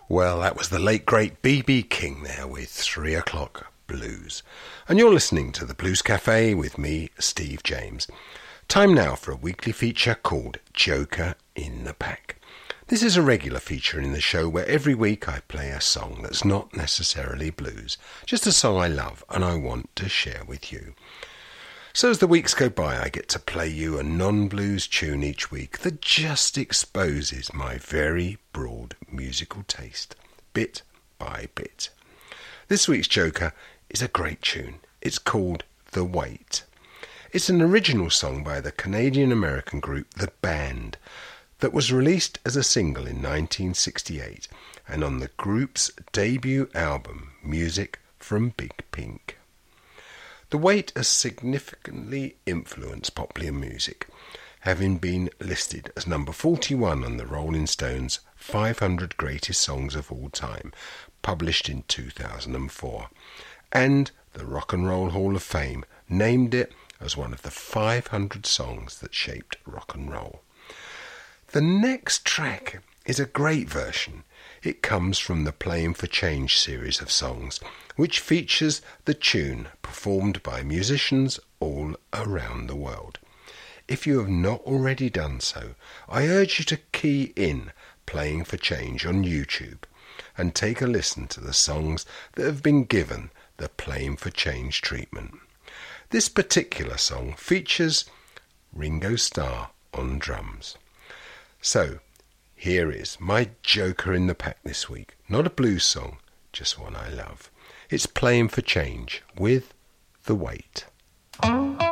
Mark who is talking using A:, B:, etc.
A: Well, that was the late great B.B. King there with 3 o'clock blues. And you're listening to the Blues Cafe with me, Steve James. Time now for a weekly feature called Joker in the Pack. This is a regular feature in the show where every week I play a song that's not necessarily blues, just a song I love and I want to share with you. So as the weeks go by, I get to play you a non-blues tune each week that just exposes my very broad musical taste, bit by bit. This week's Joker is a great tune. It's called The Weight. It's an original song by the Canadian-American group The Band that was released as a single in 1968 and on the group's debut album, Music from Big Pink. The Weight has significantly influenced popular music, having been listed as number 41 on the Rolling Stones 500 Greatest Songs of All Time, published in 2004, and the Rock and Roll Hall of Fame named it as one of the 500 songs that shaped rock and roll. The next track is a great version. It comes from the Playing for Change series of songs, which features the tune performed by musicians all around the world. If you have not already done so, I urge you to key in Playing for Change on YouTube and take a listen to the songs that have been given the Playing for Change treatment. This particular song features Ringo Starr on drums. So, here is my Joker in the Pack this week. Not a blues song, just one I love. It's Playing for Change with The Weight.